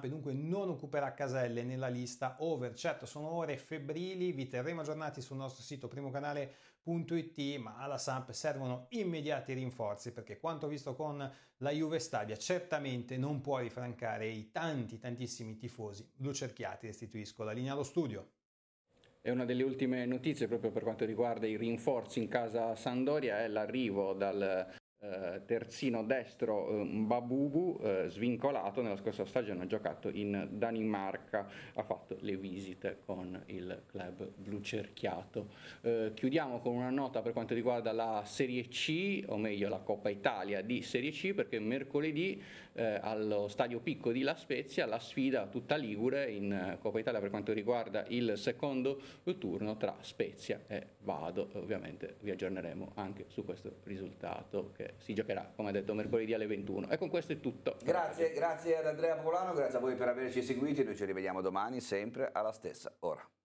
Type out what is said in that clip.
Samp e dunque non occuperà caselle nella lista over. Certo, sono ore febbrili, vi terremo aggiornati sul nostro sito primocanale.it, ma alla Samp servono immediati rinforzi, perché quanto visto con la Juve Stabia certamente non può rifrancare i tantissimi tifosi blucerchiati. Restituisco la linea allo studio. E una delle ultime notizie proprio per quanto riguarda i rinforzi in casa Sampdoria è l'arrivo dal terzino destro Babubu, svincolato. Nella scorsa stagione ha giocato in Danimarca, ha fatto le visite con il club blucerchiato. Chiudiamo con una nota per quanto riguarda la Serie C, o meglio la Coppa Italia di Serie C, perché mercoledì allo Stadio Picco di La Spezia la sfida tutta ligure in Coppa Italia per quanto riguarda il secondo turno tra Spezia e Vado. Ovviamente vi aggiorneremo anche su questo risultato che si giocherà, come detto, mercoledì alle 21. E con questo è tutto. Grazie ad Andrea Popolano, grazie a voi per averci seguiti, noi ci rivediamo domani sempre alla stessa ora.